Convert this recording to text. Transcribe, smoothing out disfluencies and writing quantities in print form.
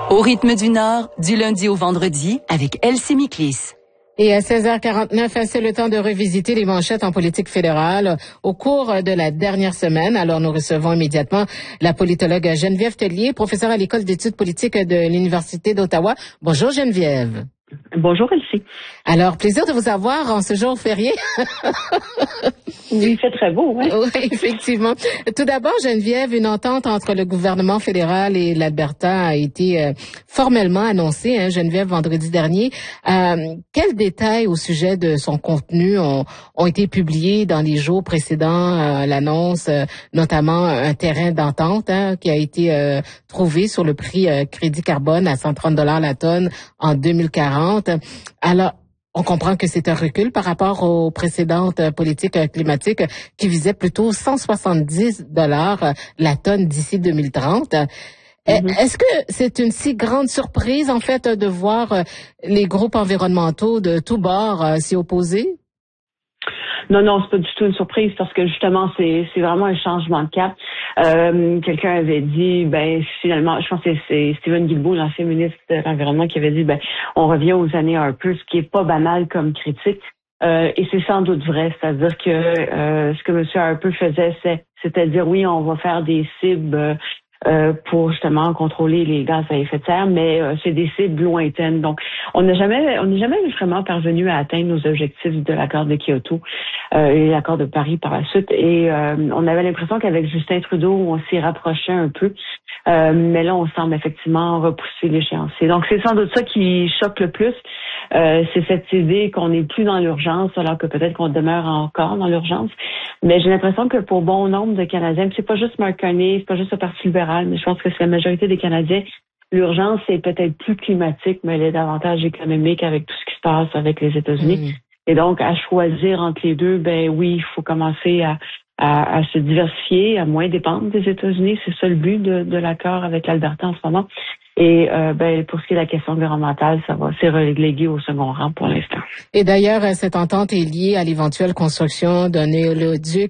Au rythme du Nord, du lundi au vendredi, avec Elsie Miklis. Et à 16h49, c'est le temps de revisiter les manchettes en politique fédérale au cours de la dernière semaine. Alors, nous recevons immédiatement la politologue Geneviève Tellier, professeure à l'École d'études politiques de l'Université d'Ottawa. Bonjour Geneviève. Bonjour Elsie. Alors, plaisir de vous avoir en ce jour férié. Oui, il fait très beau, oui. Oui, effectivement. Tout d'abord, Geneviève, une entente entre le gouvernement fédéral et l'Alberta a été formellement annoncée, Geneviève, vendredi dernier. Quels détails au sujet de son contenu ont été publiés dans les jours précédents l'annonce, notamment un terrain d'entente qui a été trouvé sur le prix crédit carbone à 130 $ la tonne en 2040. Alors, on comprend que c'est un recul par rapport aux précédentes politiques climatiques qui visaient plutôt 170 $ la tonne d'ici 2030. Est-ce que c'est une si grande surprise, en fait, de voir les groupes environnementaux de tous bords s'y opposer? Non, c'est pas du tout une surprise parce que justement, c'est vraiment un changement de cap. Quelqu'un avait dit, finalement, je pense que c'est Stephen Guilbeault, l'ancien ministre de l'Environnement, qui avait dit, on revient aux années Harper, ce qui est pas banal comme critique. Et c'est sans doute vrai, c'est-à-dire que ce que M. Harper faisait, c'était dire oui, on va faire des cibles pour justement contrôler les gaz à effet de serre, mais c'est des cibles lointaines. Donc, on n'est jamais vraiment parvenu à atteindre nos objectifs de l'accord de Kyoto et l'accord de Paris par la suite. Et on avait l'impression qu'avec Justin Trudeau, on s'y rapprochait un peu, mais là, on semble effectivement repousser l'échéancier. Donc, c'est sans doute ça qui choque le plus. C'est cette idée qu'on n'est plus dans l'urgence, alors que peut-être qu'on demeure encore dans l'urgence. Mais j'ai l'impression que pour bon nombre de Canadiens, c'est pas juste Mark Carney, c'est pas juste le Parti libéral, mais je pense que c'est la majorité des Canadiens, l'urgence est peut-être plus climatique, mais elle est davantage économique avec tout ce qui se passe avec les États-Unis. Et donc, à choisir entre les deux, oui, il faut commencer à se diversifier, à moins dépendre des États-Unis. C'est ça le but de l'accord avec l'Alberta en ce moment. Et pour ce qui est de la question environnementale, c'est relégué au second rang pour l'instant. Et d'ailleurs, cette entente est liée à l'éventuelle construction d'un éoliduc